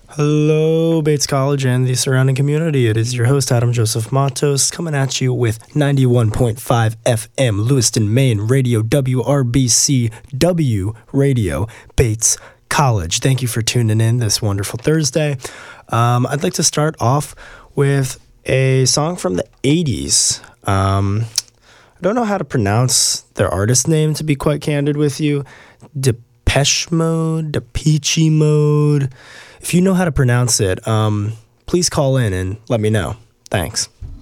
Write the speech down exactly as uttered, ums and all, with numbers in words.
Hello, Bates College and the surrounding community. It is your host, Adam Joseph Matos, coming at you with ninety-one point five F M, Lewiston, Maine, Radio, W R B C, W Radio, Bates College. Thank you for tuning in this wonderful Thursday. Um, I'd like to start off with a song from the eighties. Um, I don't know how to pronounce their artist name, to be quite candid with you. Depeche Mode, Depeche Mode. If you know how to pronounce it, um, please call in and let me know. Thanks.